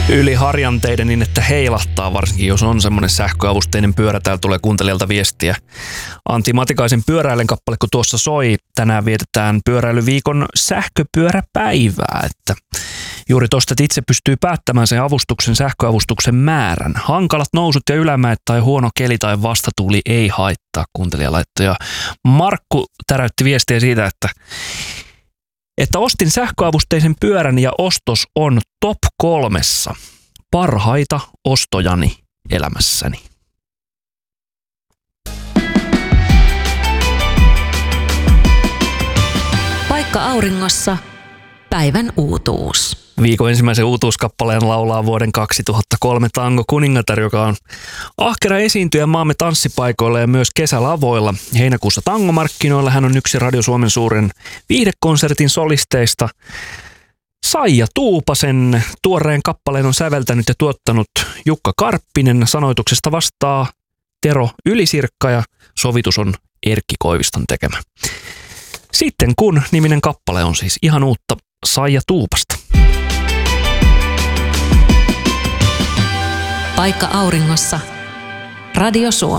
yli harjanteiden niin, että heilahtaa, varsinkin jos on semmoinen sähköavusteinen pyörä. Täällä tulee kuuntelijalta viestiä. Antti Matikaisen Pyöräilen kappale, kun tuossa soi. Tänään vietetään pyöräilyviikon sähköpyöräpäivää. Että juuri tuosta, että itse pystyy päättämään sen sähköavustuksen määrän. Hankalat nousut ja ylämäet tai huono keli tai vastatuuli ei haittaa, kuuntelija laittoi. Ja Markku täräytti viestiä siitä, että ostin sähköavusteisen pyörän ja ostos on top 3 parhaita ostojani elämässäni. Paikka auringossa. Päivän uutuus. Viikon ensimmäisen uutuuskappaleen laulaa vuoden 2003 Tango Kuningatar, joka on ahkera esiintyjä maamme tanssipaikoilla ja myös kesälavoilla. Heinäkuussa tangomarkkinoilla hän on yksi Radio Suomen suuren viihdekonsertin solisteista. Saija Tuupasen tuoreen kappaleen on säveltänyt ja tuottanut Jukka Karppinen. Sanoituksesta vastaa Tero Ylisirkka ja sovitus on Erkki Koiviston tekemä. Sitten kun niminen kappale on siis ihan uutta Saija Tuupasta. Paikka auringossa. Radio Suomi.